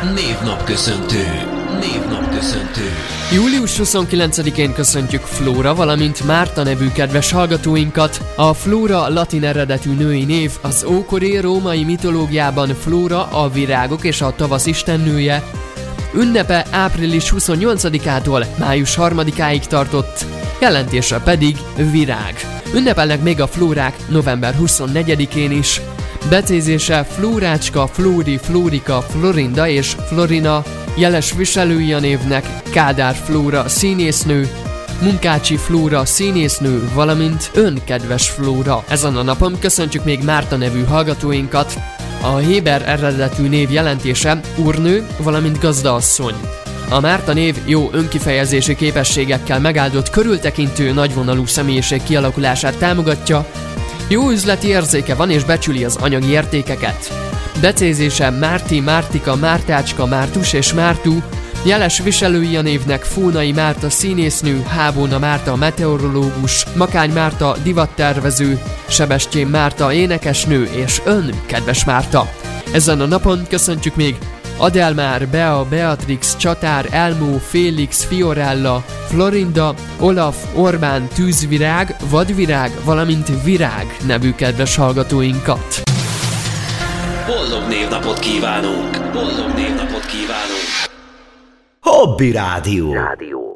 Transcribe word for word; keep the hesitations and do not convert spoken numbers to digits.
Névnapköszöntő. Névnapköszöntő. július huszonkilencedikén köszöntjük Flóra, valamint Márta nevű kedves hallgatóinkat. A Flóra latin eredetű női név, az ókori római mitológiában Flóra a virágok és a tavasz istennője. Ünnepe április huszonnyolcadikától május harmadikáig tartott, jelentése pedig virág. Ünnepelnek még a flórák november huszonnegyedikén is. Becézése Flórácska, Flóri, Flórika, Florinda és Florina, jeles viselői a névnek Kádár Flóra színésznő, Munkácsi Flóra színésznő, valamint önkedves Flóra. Ezen a napon köszöntjük még Márta nevű hallgatóinkat. A héber eredetű név jelentése úrnő, valamint gazdaasszony. A Márta név jó önkifejezési képességekkel megáldott körültekintő nagyvonalú személyiség kialakulását támogatja, jó üzleti érzéke van és becsüli az anyagi értékeket. Becézése Márti, Mártika, Mártácska, Mártus és Mártú, jeles viselői a névnek Fónai Márta színésznő, Hábóna Márta meteorológus, Makány Márta divattervező, Sebestyén Márta énekesnő és ön, kedves Márta. Ezen a napon köszöntjük még Adelmár, Bea, Beatrix, Csatár, Elmó, Félix, Fiorella, Florinda, Olaf, Orbán, Tűzvirág, Vadvirág, valamint Virág nevű kedves hallgatóinkat. Boldog névnapot kívánunk! Boldog névnapot kívánunk! Hobby Rádió. Rádió.